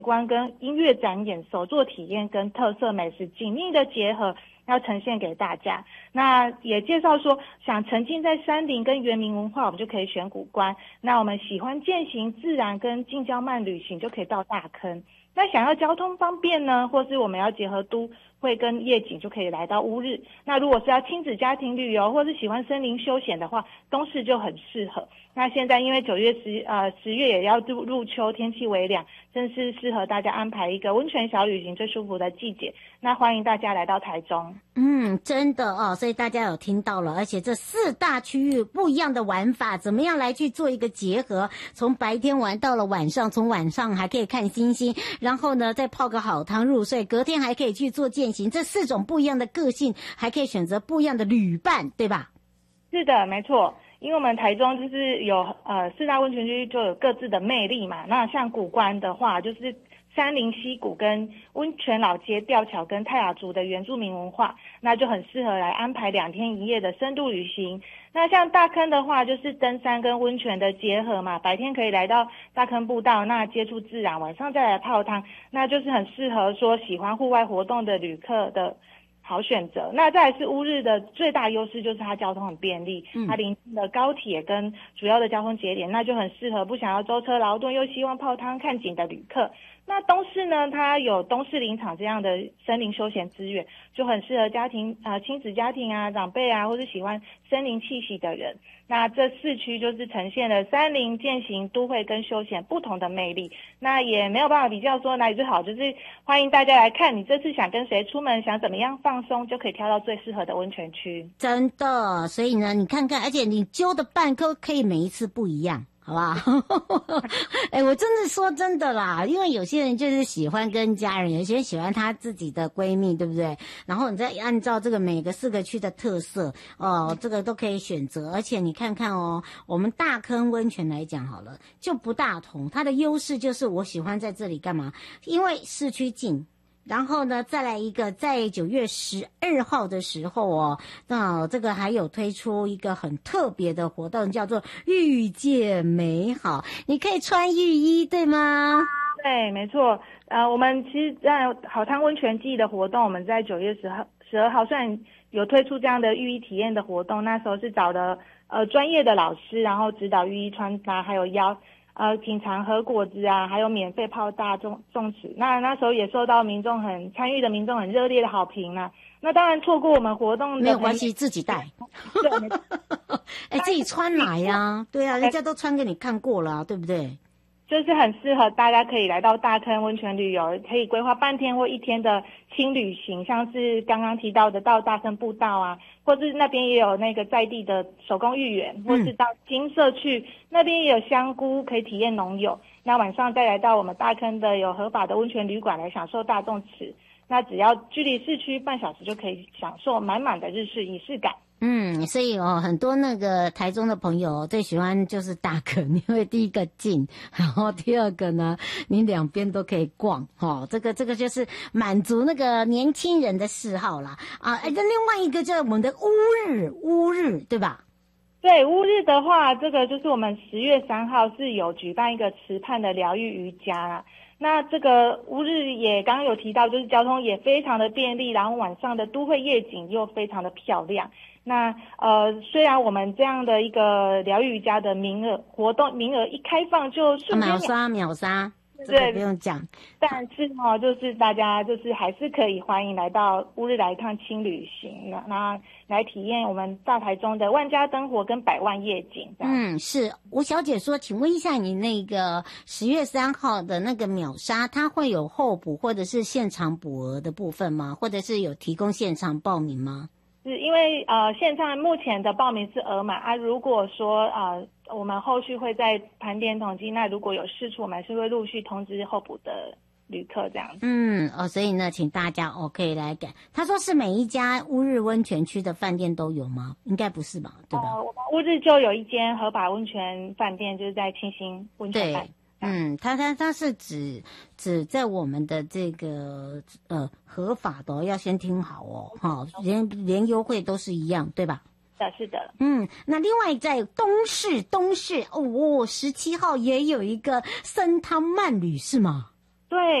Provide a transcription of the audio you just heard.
观跟音乐展演、手作体验跟特色美食紧密的结合，要呈现给大家。那也介绍说，想沉浸在山林跟原民文化，我们就可以选古关。那我们喜欢践行自然跟近郊慢旅行，就可以到大坑。那想要交通方便呢，或是我们要结合都会跟夜景，就可以来到乌日。那如果是要亲子家庭旅游，或是喜欢森林休闲的话，东势就很适合。那现在因为10月也要入秋，天气微凉，正是适合大家安排一个温泉小旅行最舒服的季节。那欢迎大家来到台中。 真的哦，所以大家有听到了，而且这4大区域不一样的玩法，怎么样来去做一个结合？从白天玩到了晚上，从晚上还可以看星星，然后呢再泡个好汤入睡，隔天还可以去做健行。这4种不一样的个性，还可以选择不一样的旅伴，对吧？ 是的，没错。因为我们台中就是有4大温泉区就有各自的魅力嘛。那像古关的话，就是山林溪谷跟温泉老街、吊桥跟泰雅族的原住民文化，那就很适合来安排2天1夜的深度旅行。那像大坑的话，就是登山跟温泉的结合嘛，白天可以来到大坑步道，那接触自然，晚上再来泡汤，那就是很适合说喜欢户外活动的旅客的好选择。那再来是乌日的最大优势就是它交通很便利，它临近的高铁跟主要的交通节点，那就很适合不想要舟车劳顿又希望泡汤看景的旅客。那东势呢，它有东势林场这样的森林休闲资源，就很适合亲子家庭啊、长辈啊，或是喜欢森林气息的人。那这4区就是呈现了山林、健行、都会跟休闲不同的魅力。那也没有办法比较说哪里最好，就是欢迎大家来看，你这次想跟谁出门，想怎么样放松，就可以挑到最适合的温泉区。 真的，所以呢，你看看，而且你揪的伴可以每一次不一样。好不好？我真的说真的啦，因为有些人就是喜欢跟家人，有些人喜欢他自己的闺蜜，对不对？然后你再按照这个每个4个区的特色，这个都可以选择。而且你看看哦，我们大坑温泉来讲好了，就不大同，它的优势就是我喜欢在这里干嘛？因为市区近。然后呢，再来一个，在9月12号的时候哦，那这个还有推出一个很特别的活动，叫做遇见美好。你可以穿浴衣，对吗？ 对，没错。我们其实在好汤温泉季的活动，我们在9月12号虽然有推出这样的浴衣体验的活动，那时候是找的专业的老师，然后指导浴衣穿搭，还有品尝和果子啊，还有免费泡大众池。那时候也受到参与的民众很热烈的好评啊。那当然错过我们活动的没有关系，自己带。自己穿来呀。对啊，人家都穿给你看过了，对不对？ 就是很适合大家可以来到大坑温泉旅游，可以规划半天或1天的轻旅行，像是刚刚提到的到大坑步道啊，或是那边也有那个在地的手工芋圆，或是到金社区那边也有香菇可以体验农友。那晚上再来到我们大坑的有合法的温泉旅馆来享受大众池，那只要距离市区半小时就可以享受满满的日式仪式感。 所以很多那个台中的朋友最喜欢就是大坑，因为第一个近，然后第二个呢，你两边都可以逛，这个就是满足那个年轻人的嗜好啦啊。另外一个就是我们的乌日，对吧？ 对，乌日的话，这个就是我们10月3号是有举办一个池畔的疗愈瑜伽啦。那这个乌日也刚刚有提到，就是交通也非常的便利，然后晚上的都会夜景又非常的漂亮。那虽然我们这样的一个疗愈瑜伽的活动名额一开放就瞬间秒杀， 对， 不用讲。 但是就是大家就是还是可以欢迎来到乌日来一趟轻旅行，那来体验我们大台中的万家灯火跟百万夜景。 是吴小姐说，请问一下，你那个10月3号的那个秒杀，它会有候补或者是现场补额的部分吗？或者是有提供现场报名吗？ 是因为现在目前的报名是额满啊，如果说我们后续会再盘点统计，那如果有释出，我们还是会陆续通知候补的旅客这样子。 所以呢，请大家可以来改。他说是每一家乌日温泉区的饭店都有吗？应该不是吧，对吧？ 我们乌日就有一间合法温泉饭店，就是在清新温泉饭。 它是指在我们的这个合法的要先听好哦，连优惠都是一样，对吧？ 是的。 那另外在东势17号也有一个参汤慢旅是吗？ 对。